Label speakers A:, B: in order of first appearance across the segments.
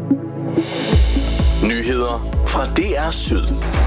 A: Nyheder fra DR Syd.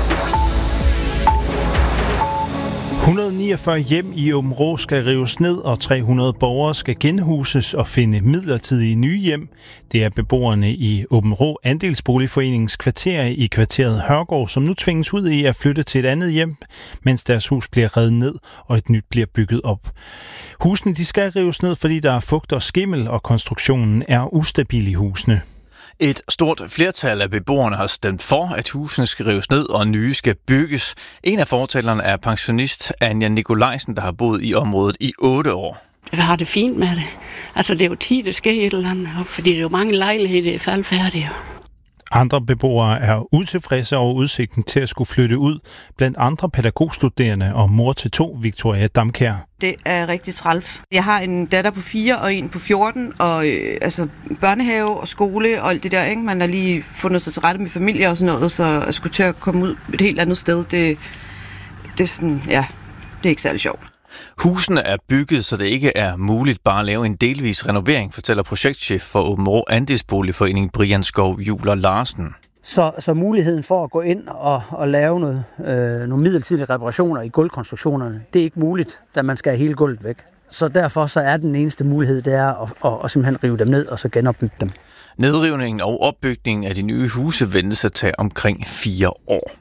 B: 149 hjem i Aabenraa skal rives ned, og 300 borgere skal genhuses og finde midlertidige nye hjem. Det er beboerne i Aabenraa Andelsboligforeningens kvarter i kvarteret Hørgård, som nu tvinges ud i at flytte til et andet hjem, mens deres hus bliver revet ned og et nyt bliver bygget op. Husene de skal rives ned, fordi der er fugt og skimmel, og konstruktionen er ustabil i husene.
C: Et stort flertal af beboerne har stemt for, at husene skal rives ned og nye skal bygges. En af fortalerne er pensionist Anja Nikolajsen, der har boet i området i 8 år.
D: Jeg har det fint med det. Altså det er jo tid, der sker et eller andet, fordi det er jo mange lejligheder, der er faldfærdige.
B: Andre beboere er utilfredse over udsigten til at skulle flytte ud, blandt andre pædagogstuderende og mor til 2, Victoria Damkjær.
E: Det er rigtig træls. Jeg har en datter på 4 og en på 14, og altså børnehave og skole og alt det der, ikke? Man har lige fundet sig til rette med familie og sådan noget, så at skulle til at komme ud et helt andet sted, det er sådan, ja, det er ikke særlig sjovt.
C: Husene er bygget, så det ikke er muligt bare at lave en delvis renovering, fortæller projektchef for Aabenraa Andelsboligforening Brian Skov Juler Larsen.
F: Så muligheden for at gå ind og lave nogle midlertidige reparationer i gulvkonstruktionerne, det er ikke muligt, da man skal have hele gulvet væk. Så derfor så er den eneste mulighed, det er at simpelthen rive dem ned og så genopbygge dem.
C: Nedrivningen og opbygningen af de nye huse ventes at tage omkring 4 år.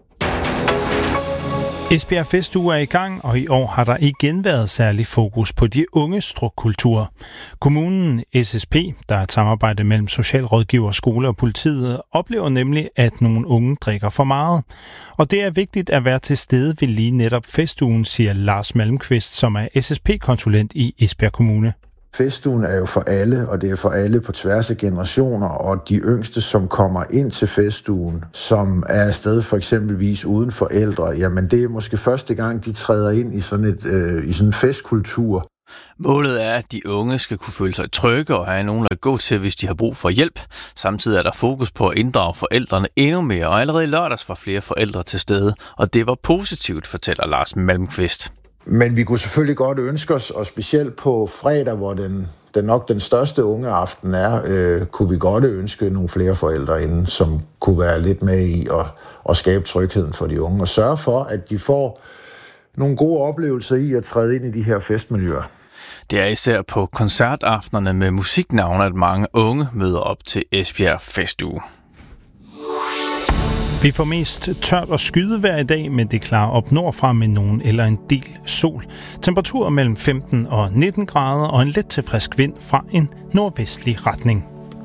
B: Esbjerg Festuge er i gang, og i år har der igen været særlig fokus på de unges strukkultur. Kommunen SSP, der er et samarbejde mellem socialrådgiver, skole og politiet, oplever nemlig, at nogle unge drikker for meget. Og det er vigtigt at være til stede ved lige netop festugen, siger Lars Malmqvist, som er SSP-konsulent i Esbjerg Kommune.
G: Festugen er jo for alle, og det er for alle på tværs af generationer, og de yngste, som kommer ind til festugen, som er afsted for eksempelvis uden forældre, jamen det er måske første gang, de træder ind i sådan en festkultur.
C: Målet er, at de unge skal kunne føle sig trygge og have nogen at gå til, hvis de har brug for hjælp. Samtidig er der fokus på at inddrage forældrene endnu mere, og allerede i lørdags var flere forældre til stede, og det var positivt, fortæller Lars Malmqvist.
G: Men vi kunne selvfølgelig godt ønske os, og specielt på fredag, hvor den nok den største unge aften er, kunne vi godt ønske nogle flere forældre inden, som kunne være lidt med i at skabe trygheden for de unge, og sørge for, at de får nogle gode oplevelser i at træde ind i de her festmiljøer.
C: Det er især på koncertaftenerne med musiknavne, at mange unge møder op til Esbjerg Festuge.
B: Vi får mest tørt og skydevejr i dag, men det klarer op nordfra med nogen eller en del sol. Temperaturer mellem 15 og 19 grader og en let til frisk vind fra en nordvestlig retning.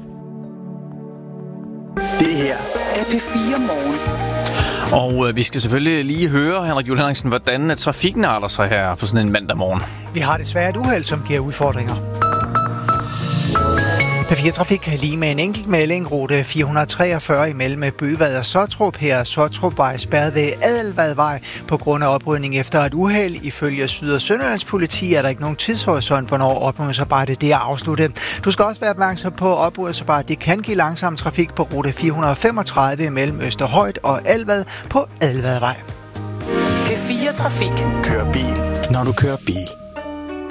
A: Det her er P4 Morgen.
C: Og vi skal selvfølgelig lige høre, Henrik Juhl Henriksen, hvordan trafikken arter sig her på sådan en mandag morgen.
H: Vi har desværre et uheld, som giver udfordringer. P4 Trafik kan lige med en enkelt melding. Rute 443 imellem Bøvad og Sottrup. Her Sottrupvej spærret ved Adelvadvej på grund af oprydning efter et uheld. Ifølge Syd- og Sønderjyllands politi er der ikke nogen tidshorisont, hvornår oprydningsarbejdet det er afsluttet. Du skal også være opmærksom på, at oprydningsarbejdet det kan give langsom trafik på rute 435 imellem Østerhøjt og Alvad på Adelvadvej.
A: P4 Trafik. Kør bil, når du kører bil.